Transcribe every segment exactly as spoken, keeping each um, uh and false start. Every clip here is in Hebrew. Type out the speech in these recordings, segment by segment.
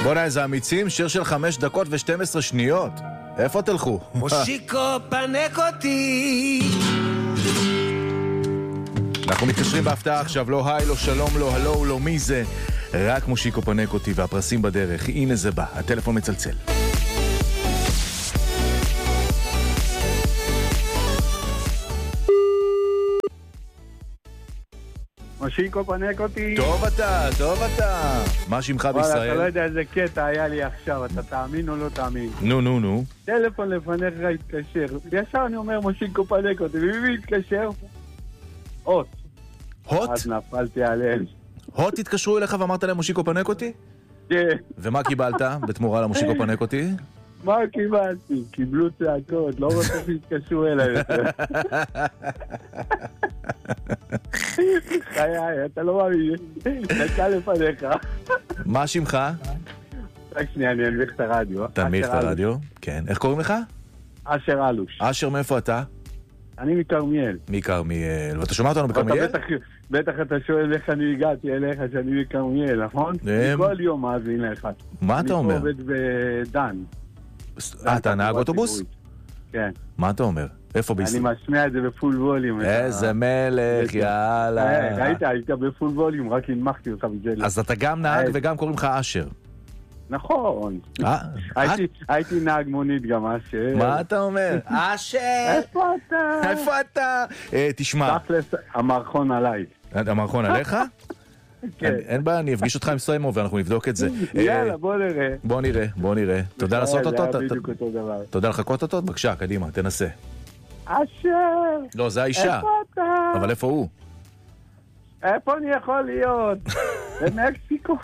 בוא'נה, איזה אמיצים, שיר של חמש דקות ושתים עשרה שניות. איפה תלכו? מושיקו פנק אותי. אנחנו מתקשרים בהפתעה עכשיו, לא היי, לא שלום, לא הלו, לא מי זה. רק מושיקו פנק אותי והפרסים בדרך. הנה זה בא, הטלפון מצלצל. מושיקו פנק אותי. טוב אתה, טוב אתה. מה שמך בישראל? וואלה, אתה לא יודע איזה קטע היה לי עכשיו, אתה תאמין או לא תאמין. נו, נו, נו. טלפון לפניך התקשר. ישר אני אומר מושיקו פנק אותי, ומי התקשר? הוט. הוט? אז נפלתי עליהם. הוט התקשרו אליך ואמרת להם מושיקו פנק אותי? כן. ומה קיבלת בתמורה למושיקו פנק אותי? מה קיבלתי? קיבלו צעקות, לא רוצה שהתקשרו אליי יותר. חיי, אתה לא מאמין. דקה לפניך. מה שמך? רק שנייה, אני אנביך את הרדיו. תנמיך את הרדיו. כן. איך קוראים לך? אשר אלוש. אשר, מאיפה אתה? אני מקרמיאל. מקרמיאל. ואתה שומע אותנו בקרמיאל? בטח אתה שואל איך אני הגעתי אליך שאני מקרמיאל, נכון? כל יום מאזין לך. מה אתה אומר? אני פה עובד בדן. אה, אתה נהג אוטובוס? כן. מה אתה אומר? איפה בישראל? אני משמיע את זה בפול ווליום. איזה מלך, יאללה. היית, היית בפול ווליום, רק הנמכתי אותך בזה. אז אתה גם נהג וגם קוראים לך אשר. נכון. הייתי נהג מונית גם, אשר. מה אתה אומר? אשר! איפה אתה? איפה אתה? תשמע. תכלס, המערכון עליי. המערכון עליך? אין בעיה, אני אפגיש אותך עם סיימו ואנחנו נבדוק את זה. יאללה, בוא נראה. בוא נראה, בוא נראה. תודה לעשות אותו. זה היה בדיוק אותו דבר. תודה לחכות אותו? בבקשה, קדימה, תנסה. אשר! לא, זה האישה. איפה אתה? אבל איפה הוא? איפה אני יכול להיות? במקסיקו.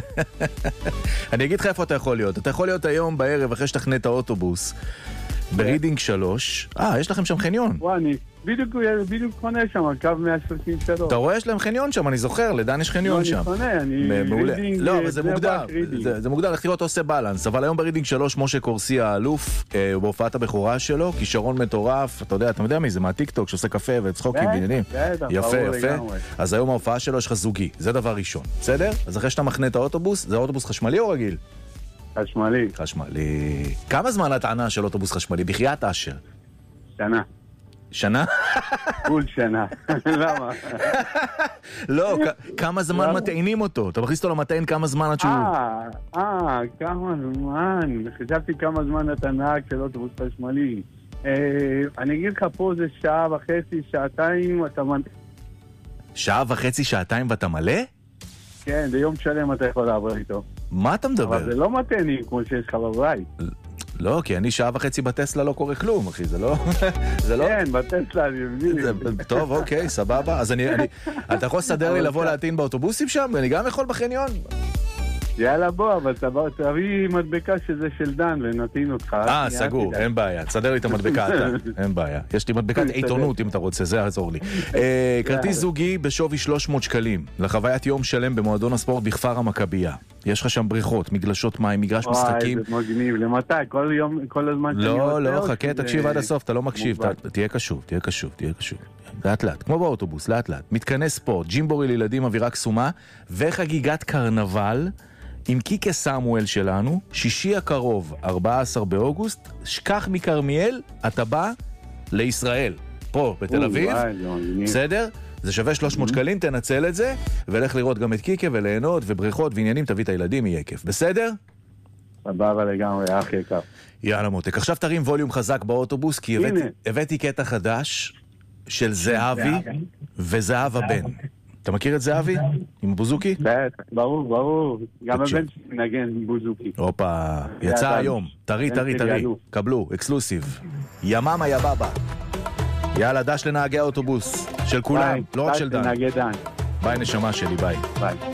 אני אגיד לך איפה אתה יכול להיות. אתה יכול להיות היום בערב אחרי שתכנה את האוטובוס ברידינג שלוש. אה, יש לכם שם חניון. וואי, אני בדיוק, בדיוק חונה שם, קו מאה שלושים ושלוש. אתה רואה, יש להם חניון שם, אני זוכר, לדן יש חניון שם. לא, אני חונה, אני רידינג... לא, אבל זה מוגדר, זה מוגדר, לך תראות, אתה עושה בלנס, אבל היום ברידינג שלוש, משה קורסי האלוף, בהופעת הבכורה שלו, כישרון מטורף, אתה יודע, אתה יודע מי זה, מהטיקטוק, שעושה קפה וצחוקים ועניינים. יפה, יפה. אז היום ההופעה שלו יש לך זוגי, זה דבר ראשון, בסדר? אז אחרי שאתה מכנה את האוטובוס, זה אוטובוס חשמלי או רגיל? חשמלי. חשמלי. כמה זמן הטענה של אוטובוס חשמלי? בחיית אשר? שנה. שנה? בול שנה. למה? לא, כמה זמן מטעינים אותו? אתה מכניס אותו למטעין כמה זמן עד שהוא... אה, אה, כמה זמן. חשבתי כמה זמן אתה נהג של אוטובוס חשמלי. אני אגיד לך פה זה שעה וחצי, שעתיים, אתה מלא. שעה וחצי, שעתיים ואתה מלא? כן, ביום שלם אתה יכול לעבור איתו. מה אתה מדבר? אבל זה לא מטעינים כמו שיש לך בבית. לא, כי אני שעה וחצי בטסלה לא קורה כלום, אחי, זה לא... זה לא... כן, בטסלה אני מבין. טוב, אוקיי, סבבה. אז אני... אתה יכול לסדר לי לבוא להטעין באוטובוסים שם? אני גם יכול בחניון? יאללה בוא, אבל תביא מדבקה שזה של דן ונטעין אותך. אה, סגור, אין בעיה. תסדר לי את המדבקה, אתה. אין בעיה. יש לי מדבקת עיתונות אם אתה רוצה, זה יעזור לי. כרטיס זוגי בשווי שלוש מאות שקלים, לחוויית יום שלם במועדון הספורט בכפר המכבייה. יש לך שם בריכות, מגלשות מים, מגרש משחקים. וואי, זה מגניב. למתי? כל יום, כל הזמן שאני רוצה? לא, לא, חכה, תקשיב עד הסוף, אתה לא מקשיב. תהיה קשוב, תהיה קשוב, תהיה קשוב. לאט לאט, כמו באוטובוס, לאט לאט. מתכנס ספורט, ג'ימבורי לילדים, אווירה קסומה, וחגיגת קרנבל עם קיקה סמואל שלנו, שישי הקרוב, ארבעה עשר באוגוסט, שכח מקרמיאל, אתה בא לישראל. פה, בתל אביב, בסדר? זה שווה שלוש מאות שקלים, תנצל את זה, ולך לראות גם את קיקה וליהנות ובריכות ועניינים, תביא את הילדים, יהיה כיף. בסדר? סבבה לגמרי, אחי יקר. יאללה מותק, עכשיו תרים ווליום חזק באוטובוס, כי הבאתי קטע חדש של זהבי וזהב הבן. אתה מכיר את זהבי? עם בוזוקי? ברור, ברור. גם הבן נגן בוזוקי. הופה, יצא היום. טרי, טרי, טרי. קבלו, אקסקלוסיב. יממה יבבה. יאללה, דש לנהגי האוטובוס. של כולם, לא רק של דן. ביי נשמה שלי, ביי. ביי.